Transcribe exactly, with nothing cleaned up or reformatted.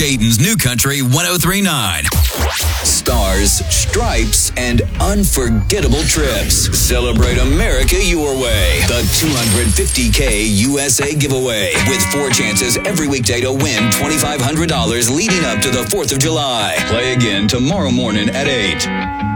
Dayton's New Country one oh three point nine. Stars, stripes, and unforgettable trips. Celebrate America your way. The two hundred fifty K U S A giveaway with four chances every weekday to win twenty-five hundred dollars leading up to the fourth of July. Play again tomorrow morning at eight.